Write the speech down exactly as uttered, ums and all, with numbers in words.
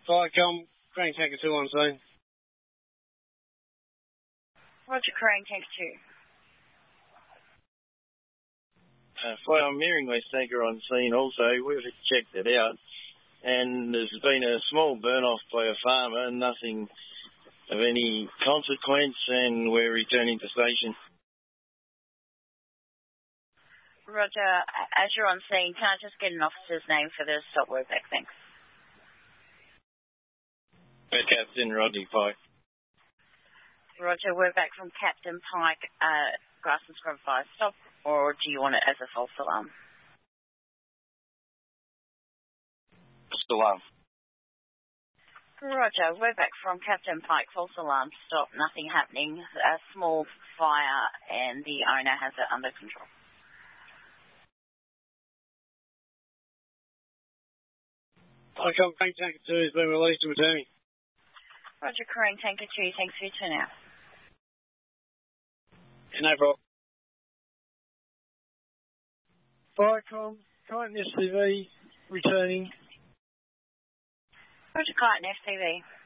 Viacom, Crane Tanker two on scene. Roger, Crane Tanker two. Uh, Fire Mearing West Tanker on scene also. We've checked it out. And there's been a small burn-off by a farmer, nothing of any consequence, and we're returning to station. Roger, as you're on scene, can I just get an officer's name for the stop word back? Thanks. Captain Rodney Pike. Roger, we're back from Captain Pike, uh, Grass and Scrub Fire stop, or do you want it as a false alarm? False alarm. Roger, we're back from Captain Pike, false alarm stop, nothing happening, a small fire, and the owner has it under control. Viacom, Crane Tanker two has been released and returning. Roger, Crane Tanker two, thanks for your turn out. No problem. Viacom, Titan S C V, returning. Roger, Titan F C V.